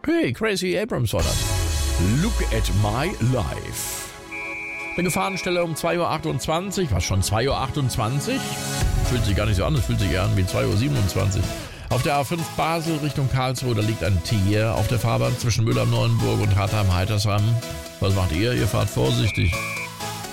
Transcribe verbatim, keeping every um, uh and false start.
Okay, Crazy Abrams war das. Look at my life. Eine Gefahrenstelle um zwei Uhr achtundzwanzig. Was, schon zwei Uhr achtundzwanzig? Fühlt sich gar nicht so an, es fühlt sich eher an wie zwei Uhr siebenundzwanzig. Auf der A fünf Basel Richtung Karlsruhe, da liegt ein Tier auf der Fahrbahn zwischen Müller-Neuenburg und Hartheim-Heitersheim. Was macht ihr? Ihr fahrt vorsichtig.